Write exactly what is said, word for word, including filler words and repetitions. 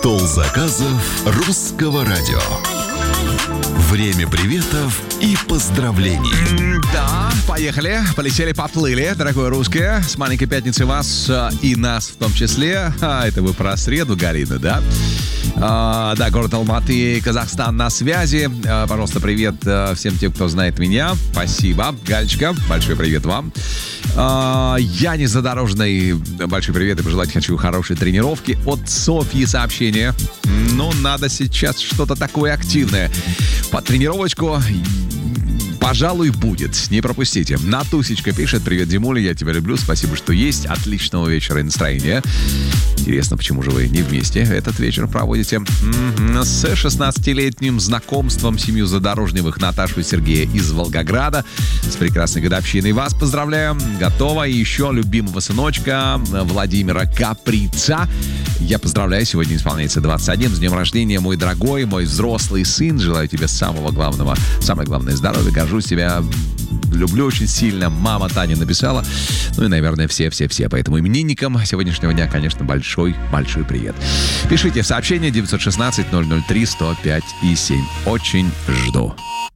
Стол заказов русского радио. Время приветов и поздравлений. Да, поехали, полетели, поплыли, дорогое русское. С маленькой пятницы вас и нас в том числе. А, это вы про среду, Галина, да? А, да, город Алматы, Казахстан на связи. А, пожалуйста, привет а, всем тем, кто знает меня. Спасибо, Галечка, большой привет вам. А, я не задорожный. Большой привет и пожелать хочу хорошей тренировки. От Софьи сообщение. Ну, надо сейчас что-то такое активное. Под тренировочку, пожалуй, будет. Не пропустите. Натусечка пишет: привет, Димуля, я тебя люблю. Спасибо, что есть. Отличного вечера и настроения. Интересно, почему же вы не вместе этот вечер проводите? М-м-м. С шестнадцатилетним знакомством семью Задорожневых Наташу и Сергея из Волгограда. С прекрасной годовщиной вас поздравляю. Готово. И еще любимого сыночка Владимира Каприца. Я поздравляю. Сегодня исполняется двадцать один. С днем рождения, мой дорогой, мой взрослый сын. Желаю тебе самого главного, самое главное здоровья. Горжусь тебя. Люблю очень сильно. Мама Таня написала. Ну и, наверное, все-все-все. Поэтому именинникам сегодняшнего дня, конечно, большой-большой привет. Пишите в сообщение девять один шесть ноль ноль три сто пять и семь. Очень жду.